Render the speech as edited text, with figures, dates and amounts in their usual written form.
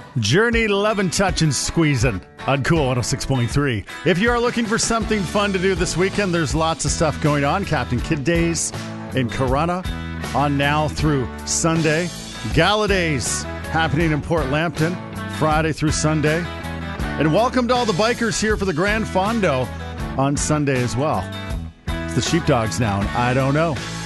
Journey, lovin', touchin', squeezin' on Cool 106.3. If you are looking for something fun to do this weekend, there's lots of stuff going on. Captain Kidd Days in Corunna on now through Sunday. Gala Days happening in Port Lambton Friday through Sunday. And welcome to all the bikers here for the Grand Fondo on Sunday as well. It's the Sheepdogs now, and I don't know.